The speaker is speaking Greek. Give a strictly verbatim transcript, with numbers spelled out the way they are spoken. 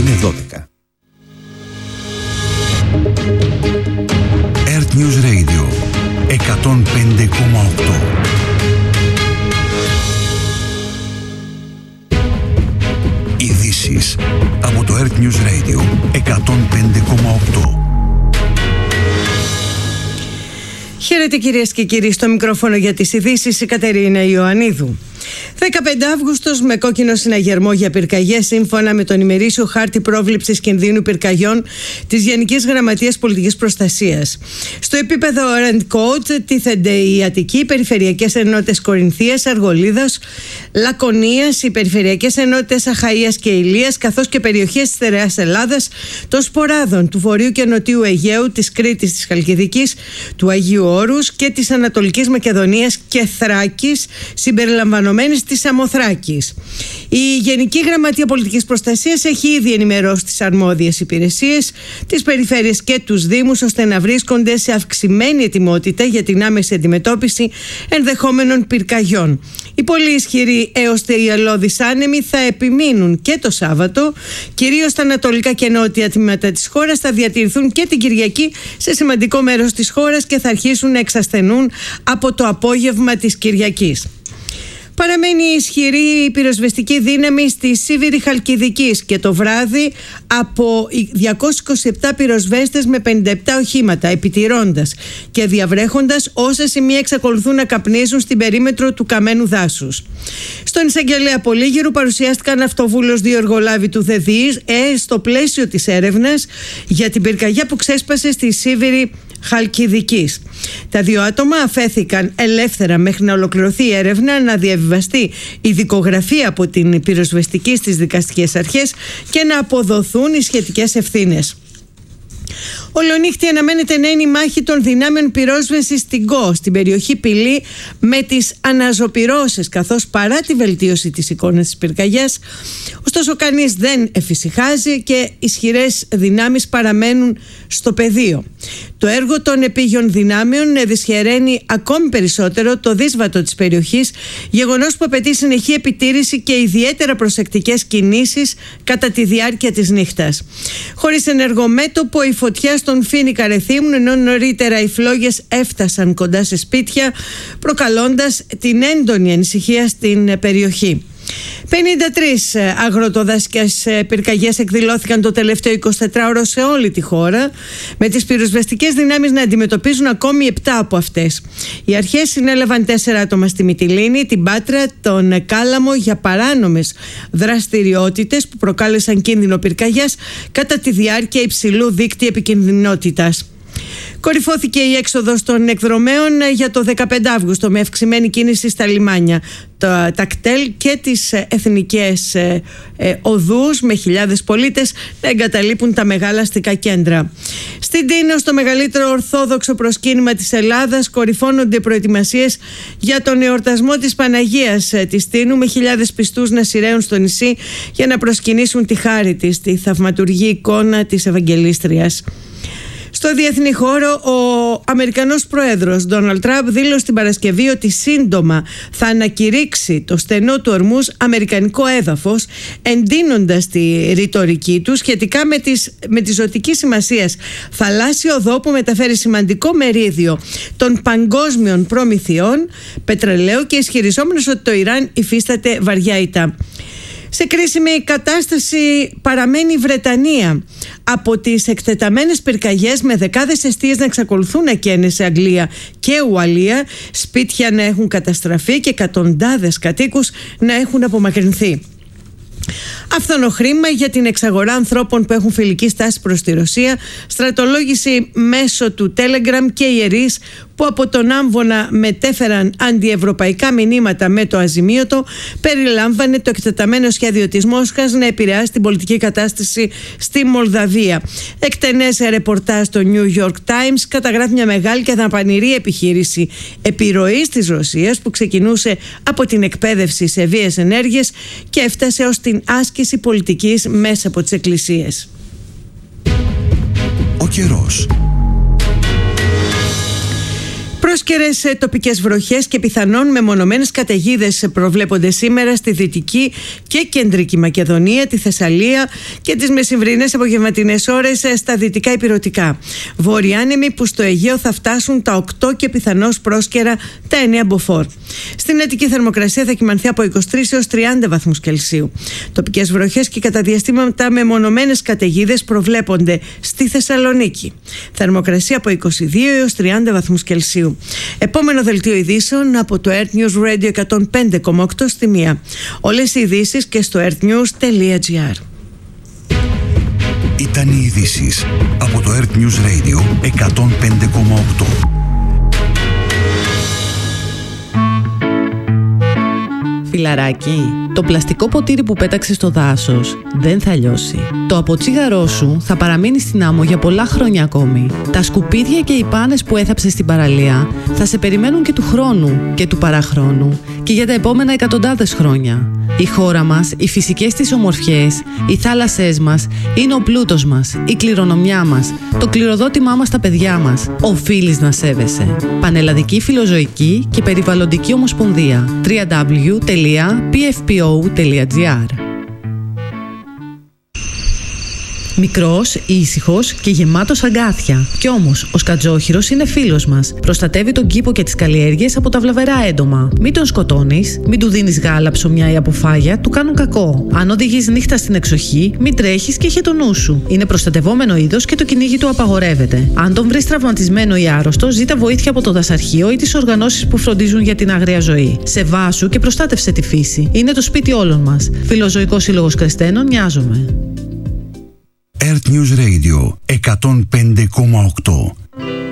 είναι δώδεκα. Earth News Radio εκατόν πέντε κόμμα οκτώ. Ειδήσεις από το Earth News Radio εκατόν πέντε κόμμα οκτώ. Χαίρετε κυρίες και κύριοι, στο μικρόφωνο για τις ειδήσεις η Κατερίνα Ιωαννίδου. δεκαπέντε Αυγούστου με κόκκινο συναγερμό για πυρκαγιές σύμφωνα με τον ημερήσιο χάρτη πρόβλεψης κινδύνου πυρκαγιών της Γενικής Γραμματείας Πολιτικής Προστασίας. Στο επίπεδο Orange Code τίθενται οι Αττικοί, οι Περιφερειακές Ενότητες Κορινθίας, Αργολίδας, Λακωνίας, οι Περιφερειακές Ενότητες Αχαΐας και Ηλίας, καθώς και περιοχές της Στερεάς Ελλάδας, των Σποράδων, του Βορείου και Νοτιού Αιγαίου, της Κρήτης, της Χαλκιδικής, του Αγίου Όρους και της Ανατολικής Μακεδονίας και Θράκης, συμπεριλαμβανομένης της Σαμοθράκης. Η Γενική Γραμματεία Πολιτικής Προστασίας έχει ήδη ενημερώσει τις αρμόδιες υπηρεσίες, τις περιφέρειες και τους δήμους, ώστε να βρίσκονται σε αυξημένη ετοιμότητα για την άμεση αντιμετώπιση ενδεχόμενων πυρκαγιών. Οι πολύ ισχυροί έως τελειωδείς άνεμοι θα επιμείνουν και το Σάββατο, κυρίως στα ανατολικά και νότια τμήματα της χώρας, θα διατηρηθούν και την Κυριακή σε σημαντικό μέρος της χώρας και θα αρχίσουν να εξασθενούν από το απόγευμα της Κυριακής. Παραμένει ισχυρή η πυροσβεστική δύναμη στη Σίβηρη Χαλκιδικής και το βράδυ από διακόσιους είκοσι επτά πυροσβέστες με πενήντα επτά οχήματα, επιτηρώντας και διαβρέχοντας όσα σημεία εξακολουθούν να καπνίζουν στην περίμετρο του καμένου δάσους. Στον εισαγγελέα Πολύγυρου παρουσιάστηκαν αυτοβούλος δύο εργολάβοι του ΔΕΔΙΣ ε, στο πλαίσιο της έρευνας για την πυρκαγιά που ξέσπασε στη Σίβηρη Χαλκιδικής. Τα δύο άτομα αφέθηκαν ελεύθερα μέχρι να ολοκληρωθεί η έρευνα, να διαβιβαστεί η δικογραφία από την πυροσβεστική στις δικαστικές αρχές και να αποδοθούν οι σχετικές ευθύνες. Ολονύχτη αναμένεται να είναι η μάχη των δυνάμεων πυρόσβεσης στην ΚΟ, στην περιοχή Πηλή, με τις αναζωπυρώσεις, καθώς παρά τη βελτίωση της εικόνας της πυρκαγιάς, ωστόσο κανείς δεν εφησυχάζει και ισχυρές δυνάμεις παραμένουν στο πεδίο. Το έργο των επίγειων δυνάμεων δυσχεραίνει ακόμη περισσότερο το δύσβατο της περιοχής, γεγονός που απαιτεί συνεχή επιτήρηση και ιδιαίτερα προσεκτικές κινήσεις κατά τη διάρκεια της νύχτας. Χωρίς ενεργομέτωπο, η φωτιά στον Φοίνικα ρεθύμουν, ενώ νωρίτερα οι φλόγες έφτασαν κοντά σε σπίτια, προκαλώντας την έντονη ανησυχία στην περιοχή. πενήντα τρεις αγροτοδασικές πυρκαγιές εκδηλώθηκαν το τελευταίο εικοσιτετράωρο σε όλη τη χώρα, με τις πυροσβεστικές δυνάμεις να αντιμετωπίζουν ακόμη επτά από αυτές. Οι αρχές συνέλαβαν τέσσερα άτομα στη Μυτιλήνη, την Πάτρα, τον Κάλαμο για παράνομες δραστηριότητες που προκάλεσαν κίνδυνο πυρκαγιάς κατά τη διάρκεια υψηλού δείκτη επικινδυνότητας. Κορυφώθηκε η έξοδος των εκδρομέων για το δεκαπέντε Αυγούστου με αυξημένη κίνηση στα λιμάνια, τα, τα κτέλ και τις εθνικές ε, ε, οδούς, με χιλιάδες πολίτες να εγκαταλείπουν τα μεγάλα αστικά κέντρα. Στην Τίνο, στο μεγαλύτερο ορθόδοξο προσκύνημα της Ελλάδας, κορυφώνονται προετοιμασίες για τον εορτασμό της Παναγίας της Τίνου, με χιλιάδες πιστούς να σειραίουν στο νησί για να προσκυνήσουν τη χάρη της, τη θαυματουργή εικόνα της Ευαγγελίστριας. Στο διεθνή χώρο, ο Αμερικανός Πρόεδρος Ντόναλντ Τραμπ δήλωσε την Παρασκευή ότι σύντομα θα ανακηρύξει το στενό του Ορμούζ αμερικανικό έδαφος, εντείνοντας τη ρητορική του σχετικά με, τις, με τη ζωτική σημασία θαλάσσιο οδό που μεταφέρει σημαντικό μερίδιο των παγκόσμιων προμηθειών πετρελαίου και ισχυριζόμενος ότι το Ιράν υφίσταται βαριά ηττα. Σε κρίσιμη κατάσταση παραμένει η Βρετανία, από τις εκτεταμένες πυρκαγιές με δεκάδες εστίες να εξακολουθούν να καίνε σε Αγγλία και Ουαλία, σπίτια να έχουν καταστραφεί και εκατοντάδες κατοίκους να έχουν απομακρυνθεί. Αυθονό χρήμα για την εξαγορά ανθρώπων που έχουν φιλική στάση προς τη Ρωσία, στρατολόγηση μέσω του Telegram και ιερείς που από τον Άμβονα μετέφεραν αντιευρωπαϊκά μηνύματα με το αζημίωτο, περιλάμβανε το εκτεταμένο σχέδιο της Μόσχας να επηρεάσει την πολιτική κατάσταση στη Μολδαβία. Εκτενές ρεπορτάζ στο New York Times καταγράφει μια μεγάλη και δαπανηρή επιχείρηση επιρροής της Ρωσίας που ξεκινούσε από την εκπαίδευση σε βίες ενέργειες και έφτασε ως την άσκηση πολιτικής μέσα από τις εκκλησίες. Ο καιρός. Πρόσκαιρες τοπικές βροχές και πιθανόν μεμονωμένες καταιγίδες προβλέπονται σήμερα στη Δυτική και Κεντρική Μακεδονία, τη Θεσσαλία και τις μεσημβρινές απογευματινές ώρες στα δυτικά ηπειρωτικά. Βορειάνεμοι που στο Αιγαίο θα φτάσουν τα οκτώ και πιθανώς πρόσκαιρα τα εννέα μποφόρ. Στην Αττική θερμοκρασία θα κυμανθεί από είκοσι τρεις έως τριάντα βαθμούς Κελσίου. Τοπικές βροχές και κατά διαστήματα μεμονωμένες καταιγίδες προβλέπονται στη Θεσσαλονίκη. Θερμοκρασία από είκοσι δύο έως τριάντα βαθμούς Κελσίου. Επόμενο δελτίο ειδήσεων από το Earth News Radio εκατόν πέντε κόμμα οκτώ στη μία. Όλες οι ειδήσεις και στο earthnews τελεία gr. Ήταν οι ειδήσεις από το Earth News Radio εκατόν πέντε κόμμα οκτώ. Φιλαράκι, το πλαστικό ποτήρι που πέταξες στο δάσος δεν θα λιώσει. Το αποτσίγαρό σου θα παραμείνει στην άμμο για πολλά χρόνια ακόμη. Τα σκουπίδια και οι πάνες που έθαψες στην παραλία θα σε περιμένουν και του χρόνου και του παραχρόνου και για τα επόμενα εκατοντάδες χρόνια. Η χώρα μας, οι φυσικές της ομορφιές, οι θάλασσές μας είναι ο πλούτος μας, η κληρονομιά μας, το κληροδότημά μας στα παιδιά μας. Οφείλεις να σέβεσαι. Πανελλαδική Φιλοζωική και Περιβαλλοντική Ομοσπονδία. double-u double-u double-u τελεία πι εφ πι ο τελεία τζι άρ. Μικρός, ήσυχος και γεμάτος αγκάθια. Κι όμως, ο σκατζόχυρος είναι φίλος μας. Προστατεύει τον κήπο και τις καλλιέργειες από τα βλαβερά έντομα. Μην τον σκοτώνεις, μην του δίνεις γάλα, ψωμιά ή αποφάγια, του κάνουν κακό. Αν οδηγείς νύχτα στην εξοχή, μην τρέχεις και είχε το νου σου. Είναι προστατευόμενο είδος και το κυνήγι του απαγορεύεται. Αν τον βρεις τραυματισμένο ή άρρωστο, ζήτα βοήθεια από το δασαρχείο ή τις οργανώσεις που φροντίζουν για την άγρια ζωή. Σεβάσου και προστάτευσε τη φύση. Είναι το σπίτι όλων μας. Φιλοζωικός Σύλλογος Κρεστένων, νοιάζομαι. Earth News Radio εκατόν πέντε κόμμα οκτώ.